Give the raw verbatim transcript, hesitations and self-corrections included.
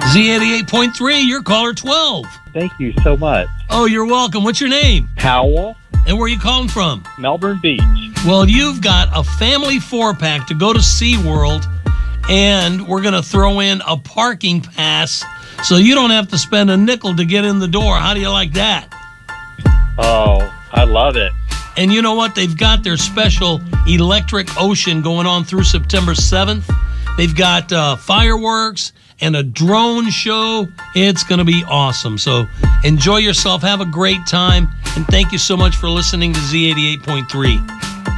Z eighty-eight point three, you're caller twelve. Thank you so much. Oh, you're welcome. What's your name? Howell. And where are you calling from? Melbourne Beach. Well, you've got a family four-pack to go to SeaWorld, and we're going to throw in a parking pass so you don't have to spend a nickel to get in the door. How do you like that? Oh, I love it. And you know what? They've got their special Electric Ocean going on through September seventh. They've got uh, fireworks and a drone show. It's going to be awesome. So enjoy yourself. Have a great time. And thank you so much for listening to Z eighty-eight point three.